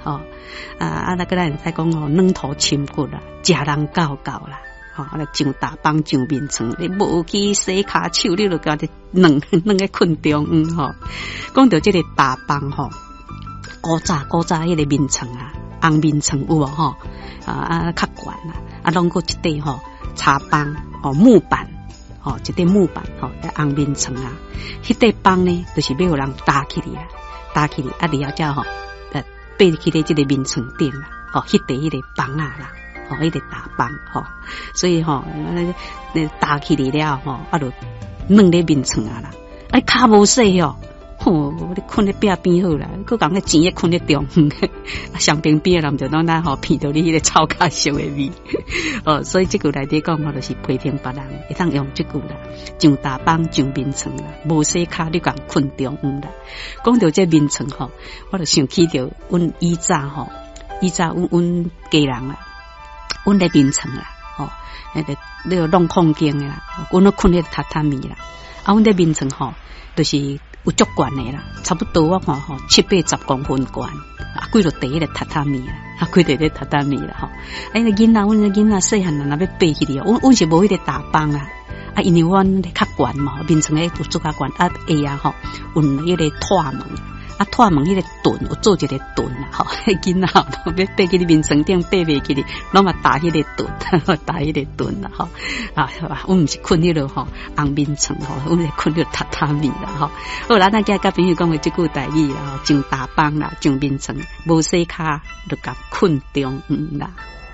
那个咱再讲哦，软土深骨啦，食人够啦。上大帮上面床，你无去洗骹手，你就甲你软个困中讲到这个大帮古早迄个面床啊，红面床有较悬啦，拢过一块茶帮木板一块木板红面床啊，迄块帮呢，就是要有人搭起来然后才爬起咧这个面床顶啦，迄块迄个帮啊啦。一个大帮所以搭起来了就软咧面床啊啦，骹无洗你困咧壁边好啦，佮讲个钱也困咧中上边边人就当咱闻到你迄个臭脚烧的味所以这句内底讲就是批评别人，会当用这句啦，上大帮上面床啦，无洗骹你讲困中啦。讲到这面床我就想起着阮以前阮家人啦。阮咧面床啦，那个弄空间的啦，阮都困咧榻榻米啦。阮咧面床就是有足悬的啦，差不多我看7-80公分悬，几落地迄个榻榻米啦，几地咧榻榻米啦那囡仔，阮囡仔细汉若要爬起哩，阮是无迄个大帮啦，因为阮咧较悬嘛，面床咧有做较悬，下有迄个拖门。拖门迄个盾有做一个盾啦，囡仔要爬去你面床顶爬袂起哩，拢嘛搭迄个盾，搭迄个盾啦，阮毋是困迄落红面床阮是困迄个榻榻米啦，好啦，咱今日甲朋友讲的这句台语啦，上大帮啦，上面床无洗骹就甲困中啦。